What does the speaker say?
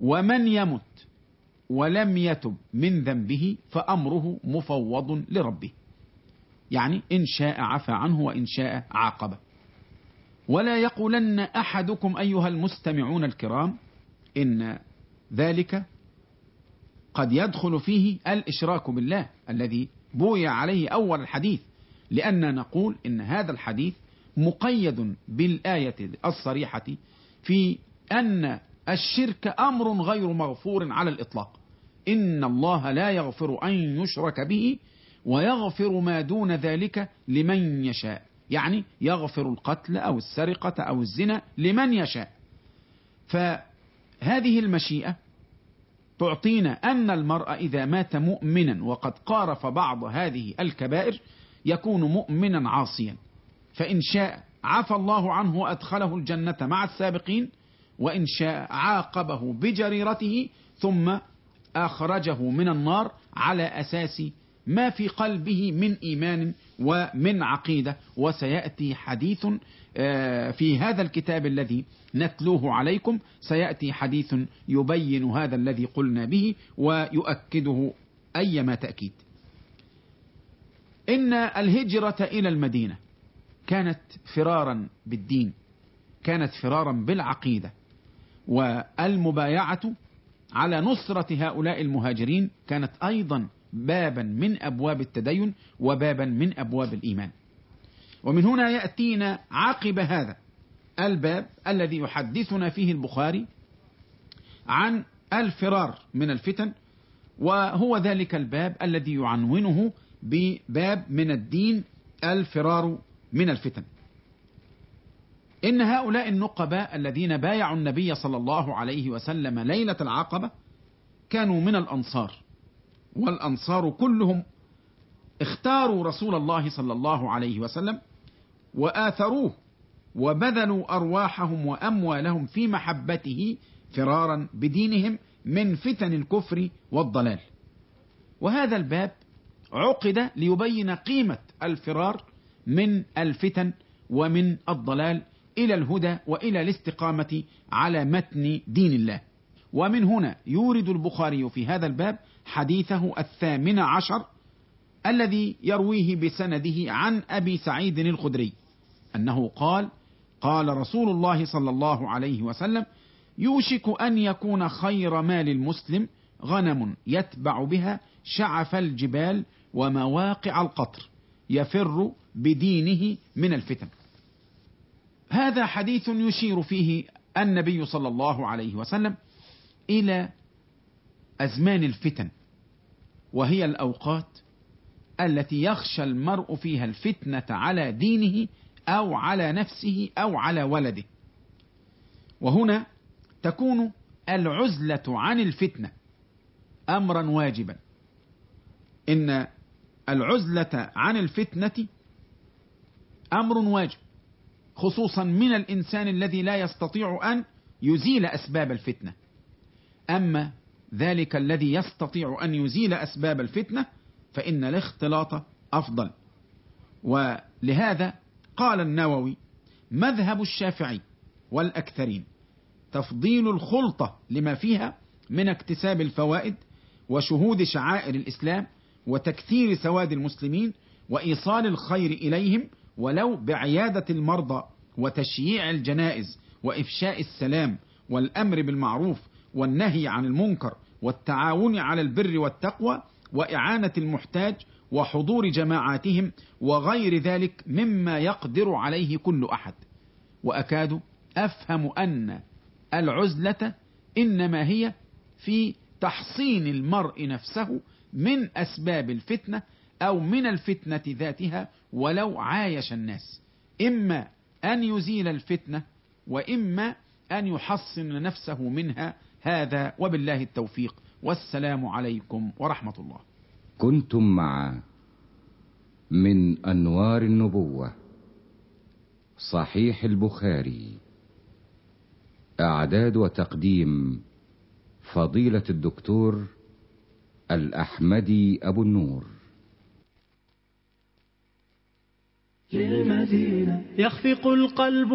ومن يمت ولم يتب من ذنبه فأمره مفوض لربه، يعني إن شاء عفى عنه وإن شاء عاقبه. ولا يقولن أحدكم أيها المستمعون الكرام إن ذلك قد يدخل فيه الإشراك بالله الذي بوي عليه أول الحديث، لأننا نقول إن هذا الحديث مقيد بالآية الصريحة في أن الشرك أمر غير مغفور على الإطلاق. إن الله لا يغفر أن يشرك به ويغفر ما دون ذلك لمن يشاء، يعني يغفر القتل أو السرقة أو الزنا لمن يشاء. فهذه المشيئة تعطينا أن المرء إذا مات مؤمنا وقد قارف بعض هذه الكبائر يكون مؤمنا عاصيا، فإن شاء عفى الله عنه وأدخله الجنة مع السابقين، وإن شاء عاقبه بجريرته ثم أخرجه من النار على أساس ما في قلبه من إيمان ومن عقيدة. وسيأتي حديث في هذا الكتاب الذي نتلوه عليكم، سيأتي حديث يبين هذا الذي قلنا به ويؤكده أيما تأكيد. إن الهجرة إلى المدينة كانت فرارا بالدين، كانت فرارا بالعقيدة، والمبايعة على نصرة هؤلاء المهاجرين كانت أيضا بابا من أبواب التدين وبابا من أبواب الإيمان. ومن هنا يأتينا عقب هذا الباب الذي يحدثنا فيه البخاري عن الفرار من الفتن، وهو ذلك الباب الذي يعنونه بباب من الدين الفرار من الفتن. إن هؤلاء النقباء الذين بايعوا النبي صلى الله عليه وسلم ليلة العقبة كانوا من الأنصار، والأنصار كلهم اختاروا رسول الله صلى الله عليه وسلم وآثروه وبذلوا أرواحهم وأموالهم في محبته فرارا بدينهم من فتن الكفر والضلال. وهذا الباب عقد ليبين قيمة الفرار من الفتن ومن الضلال إلى الهدى وإلى الاستقامة على متن دين الله. ومن هنا يورد البخاري في هذا الباب حديثه 18 الذي يرويه بسنده عن أبي سعيد الخدري أنه قال: قال رسول الله صلى الله عليه وسلم: يوشك أن يكون خير مال المسلم غنم يتبع بها شعف الجبال ومواقع القطر يفر بدينه من الفتن. هذا حديث يشير فيه النبي صلى الله عليه وسلم إلى أزمان الفتن، وهي الأوقات التي يخشى المرء فيها الفتنة على دينه أو على نفسه أو على ولده. وهنا تكون العزلة عن الفتنة أمرا واجبا. إن العزلة عن الفتنة أمر واجب، خصوصا من الإنسان الذي لا يستطيع أن يزيل أسباب الفتنة. أما ذلك الذي يستطيع أن يزيل أسباب الفتنة فإن الاختلاط أفضل. ولهذا قال النووي: مذهب الشافعي والأكثرين تفضيل الخلطة لما فيها من اكتساب الفوائد وشهود شعائر الإسلام وتكثير سواد المسلمين وإيصال الخير إليهم ولو بعيادة المرضى وتشييع الجنائز وإفشاء السلام والأمر بالمعروف والنهي عن المنكر والتعاون على البر والتقوى وإعانة المحتاج وحضور جماعاتهم وغير ذلك مما يقدر عليه كل أحد. وأكاد أفهم أن العزلة إنما هي في تحصين المرء نفسه من أسباب الفتنة أو من الفتنة ذاتها ولو عايش الناس، إما أن يزيل الفتنة وإما أن يحصن نفسه منها. هذا وبالله التوفيق، والسلام عليكم ورحمة الله. كنتم مع من أنوار النبوة صحيح البخاري، إعداد وتقديم فضيلة الدكتور الأحمدي أبو النور. للمدينة يخفق القلب